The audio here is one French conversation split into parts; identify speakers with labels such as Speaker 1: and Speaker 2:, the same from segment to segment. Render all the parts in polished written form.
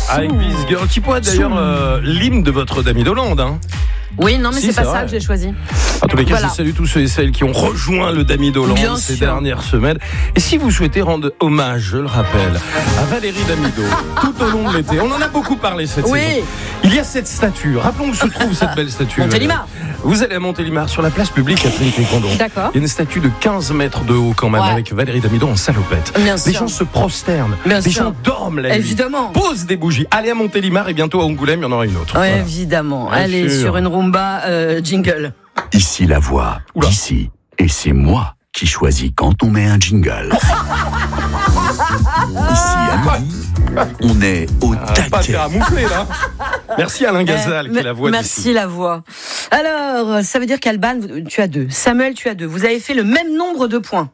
Speaker 1: Avec This Girl, qui pourrait être d'ailleurs l'hymne de votre Dami d'Hollande. Hein.
Speaker 2: Oui, non, mais
Speaker 1: Si,
Speaker 2: c'est pas
Speaker 1: vrai.
Speaker 2: ça que j'ai choisi.
Speaker 1: En tous les cas,
Speaker 2: Voilà.
Speaker 1: je salue tous ceux et celles qui ont rejoint le Dami d'Hollande
Speaker 2: Bien
Speaker 1: ces
Speaker 2: sûr.
Speaker 1: dernières semaines. Et si vous souhaitez rendre hommage, je le rappelle, à Valérie Damido, tout au long de l'été, on en a beaucoup parlé cette
Speaker 2: Oui.
Speaker 1: saison. Il y a cette statue. Rappelons où se trouve cette belle statue.
Speaker 2: Montélimar.
Speaker 1: Vous allez à Montélimar, sur la place publique à Trinité-Condon.
Speaker 2: D'accord.
Speaker 1: Il y a une statue de 15 mètres de haut quand même,
Speaker 2: Ouais.
Speaker 1: avec Valérie Damido en salopette.
Speaker 2: Bien
Speaker 1: Les
Speaker 2: sûr.
Speaker 1: gens se prosternent.
Speaker 2: Bien
Speaker 1: Les
Speaker 2: sûr.
Speaker 1: gens dorment la nuit.
Speaker 2: Évidemment.
Speaker 1: Posent des bougies. Allez à Montélimar et bientôt à Angoulême, il y en aura une autre.
Speaker 2: Ouais,
Speaker 1: Voilà.
Speaker 2: évidemment.
Speaker 1: Bien
Speaker 2: Allez,
Speaker 1: sûr.
Speaker 2: sur une rumba jingle.
Speaker 3: Ici la voix,
Speaker 1: Oula.
Speaker 3: d'ici. Et c'est moi qui choisis quand on met un jingle. Ici à midi, on est au
Speaker 1: Pas de
Speaker 3: taquet.
Speaker 1: faire à moufler, là. Merci Alain Gazal, qui est la voix
Speaker 2: Merci
Speaker 1: d'ici.
Speaker 2: la voix. Alors, ça veut dire qu'Alban, tu as 2. Samuel, tu as 2. Vous avez fait le même nombre de points.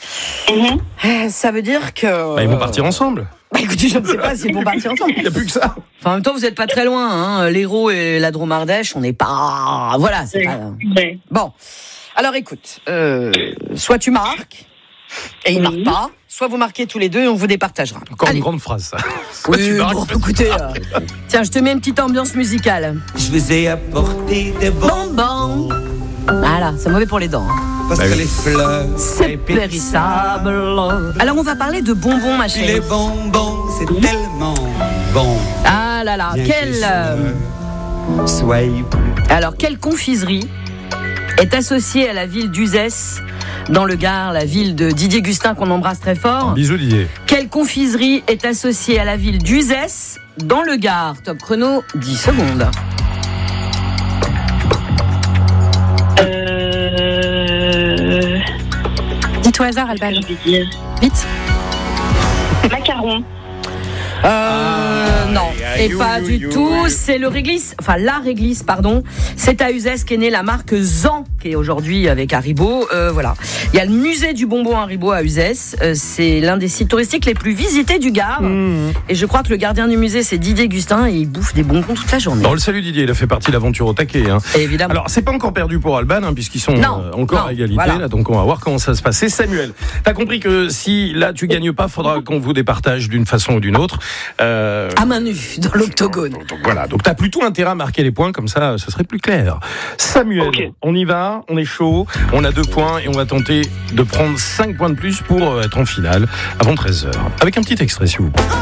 Speaker 2: Ça veut dire que...
Speaker 1: Bah, ils vont partir ensemble.
Speaker 2: Bah écoutez, je ne sais pas s'ils vont partir ensemble.
Speaker 1: Il n'y a plus que ça.
Speaker 2: Enfin, en même temps, vous n'êtes pas très loin. Hein. L'Hérault et la Dromardèche, on n'est pas... Voilà, c'est pas... Bon. Alors écoute, soit tu marques, et il marque pas, soit vous marquez tous les deux et on vous départagera.
Speaker 1: Encore
Speaker 2: Allez.
Speaker 1: une grande phrase, ça. Soit
Speaker 2: Oui,
Speaker 1: tu marques,
Speaker 2: bon,
Speaker 1: soit tu
Speaker 2: écoutez,
Speaker 1: marques.
Speaker 2: tiens, je te mets une petite ambiance musicale.
Speaker 4: Je vous ai apporté des
Speaker 2: Bonbons. Voilà, c'est mauvais pour les dents. Hein.
Speaker 4: parce
Speaker 1: Bah
Speaker 4: que
Speaker 1: oui.
Speaker 4: les fleurs,
Speaker 2: C'est périssable. Alors on va parler de bonbons, ma
Speaker 4: Puis les
Speaker 2: chérie.
Speaker 4: bonbons, c'est tellement bon.
Speaker 2: Ah là là,
Speaker 4: Bien
Speaker 2: quelle...
Speaker 4: que soyez plus.
Speaker 2: Alors, quelle confiserie est associée à la ville d'Uzès, dans le Gard, la ville de Didier Gustin, qu'on embrasse très fort.
Speaker 1: Bisous Didier.
Speaker 2: Quelle confiserie est associée à la ville d'Uzès, dans le Gard? Top chrono, 10 secondes.
Speaker 5: Dis-toi hasard, Alban. Vite.
Speaker 6: Macaron.
Speaker 2: Non,
Speaker 1: aïe,
Speaker 2: et pas
Speaker 1: aïe,
Speaker 2: du
Speaker 1: aïe,
Speaker 2: tout.
Speaker 1: aïe.
Speaker 2: C'est le réglisse, enfin la réglisse, pardon. C'est à Uzès qu'est née la marque Zan, qui est aujourd'hui avec Haribo. Voilà. Il y a le musée du bonbon Haribo à Uzès. C'est l'un des sites touristiques les plus visités du Gard. Et je crois que le gardien du musée, c'est Didier Gustin, et il bouffe des bonbons toute la journée.
Speaker 1: On le salue Didier, il a fait partie de l'aventure au taquet. Hein.
Speaker 2: Et évidemment.
Speaker 1: Alors, c'est pas encore perdu pour Alban, hein, puisqu'ils sont
Speaker 2: Non,
Speaker 1: encore
Speaker 2: non,
Speaker 1: à égalité.
Speaker 2: voilà.
Speaker 1: Là, donc, on va voir comment ça se passe. C'est Samuel. T'as compris que si là tu gagnes pas, faudra qu'on vous départage d'une façon ou d'une autre.
Speaker 2: À main nue, dans l'octogone.
Speaker 1: Donc voilà, donc t'as plutôt intérêt à marquer les points, comme ça ce serait plus clair. Samuel,
Speaker 6: Ok.
Speaker 1: on y va, on est chaud, on a 2 points et on va tenter de prendre 5 points de plus pour être en finale avant 13h. Avec un petit extrait s'il vous plaît.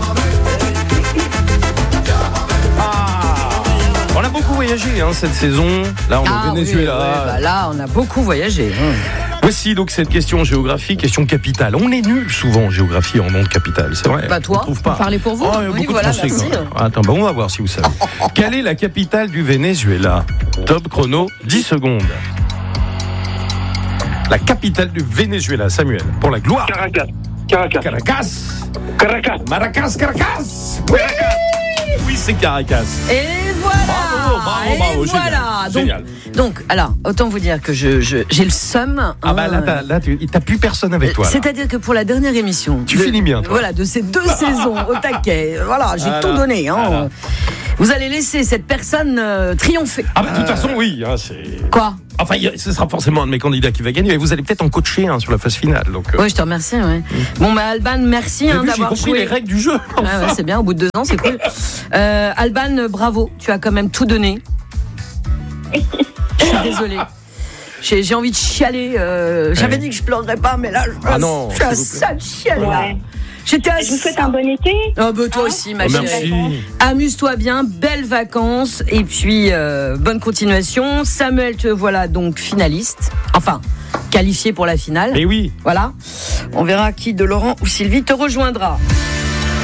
Speaker 1: On a beaucoup voyagé hein, cette saison, là on est au Venezuela.
Speaker 2: Là, on a beaucoup voyagé.
Speaker 1: Voici donc cette question géographie, question capitale. On est nul souvent en géographie en nom de capitale, c'est vrai.
Speaker 2: Bah, toi,
Speaker 1: on trouve pas.
Speaker 5: parlez pour vous.
Speaker 1: Oh, il y a
Speaker 2: Oui,
Speaker 1: beaucoup
Speaker 2: voilà,
Speaker 1: de Français,
Speaker 2: merci.
Speaker 1: quand même. Attends, bah, on va voir si vous savez. Quelle est la capitale du Venezuela? Top chrono, 10 secondes. La capitale du Venezuela, Samuel, pour la gloire.
Speaker 6: Caracas.
Speaker 1: Maracas. Oui, oui c'est Caracas.
Speaker 2: Et voilà.
Speaker 1: Bravo,
Speaker 2: Et
Speaker 1: génial,
Speaker 2: voilà.
Speaker 1: génial.
Speaker 2: Donc, alors, autant vous dire que j'ai le seum.
Speaker 1: Ah bah là, t'as plus personne avec toi. là.
Speaker 2: C'est-à-dire que pour la dernière émission,
Speaker 1: Tu finis bien, toi.
Speaker 2: Voilà, de ces 2 saisons au taquet, voilà, j'ai
Speaker 1: Voilà,
Speaker 2: tout donné. Hein.
Speaker 1: voilà.
Speaker 2: Vous allez laisser cette personne triompher.
Speaker 1: Ah bah de toute façon, oui. Hein, c'est...
Speaker 2: Quoi?
Speaker 1: Enfin, ce sera forcément un de mes candidats qui va gagner. Et vous allez peut-être en coacher hein, sur la phase finale. Donc,
Speaker 2: Oui, je te remercie. Ouais. Bon, bah Alban, merci
Speaker 1: T'as
Speaker 2: hein,
Speaker 1: vu, j'ai
Speaker 2: d'avoir
Speaker 1: compris
Speaker 2: joué.
Speaker 1: les règles du jeu.
Speaker 2: Ouais, ouais, c'est bien, au bout de 2 ans, c'est cool. Alban, bravo, tu as quand même tout donné. Je suis désolée. J'ai envie de chialer. J'avais
Speaker 1: Ouais.
Speaker 2: dit que je pleurerais pas, mais là,
Speaker 1: Ah non,
Speaker 2: je suis à
Speaker 1: s'il vous plaît.
Speaker 2: ça de chialer. Là.
Speaker 6: Ouais.
Speaker 2: J'étais à
Speaker 6: Je vous souhaite
Speaker 2: ça.
Speaker 6: un bon été.
Speaker 2: Oh, bah, toi aussi, ma
Speaker 1: Oh,
Speaker 2: chérie.
Speaker 1: merci.
Speaker 2: Amuse-toi bien, belles vacances et puis bonne continuation. Samuel, te voilà donc finaliste. Enfin, qualifié pour la finale.
Speaker 1: Et oui.
Speaker 2: Voilà. On verra qui de Laurent ou Sylvie te rejoindra.